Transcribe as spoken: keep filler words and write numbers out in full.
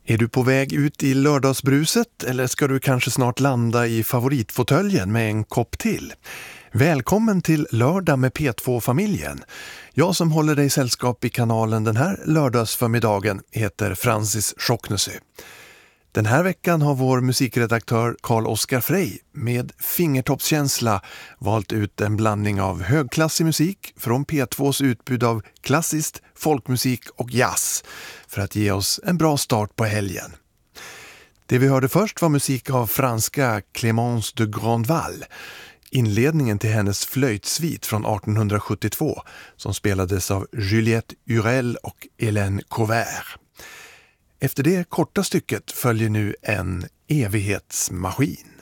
Är du på väg ut i lördagsbruset eller ska du kanske snart landa i favoritfåtöljen med en kopp till? Välkommen till Lördag med P två-familjen. Jag som håller dig sällskap i kanalen den här lördagsförmiddagen heter Francis Schocknesö. Den här veckan har vår musikredaktör Carl-Oskar Frey med fingertoppskänsla valt ut en blandning av högklassig musik från P tvås utbud av klassiskt, folkmusik och jazz för att ge oss en bra start på helgen. Det vi hörde först var musik av franska Clémence de Grandval, inledningen till hennes flöjtsvit från arton sjuttiotvå som spelades av Juliette Urel och Hélène Cauvert. Efter det korta stycket följer nu en evighetsmaskin.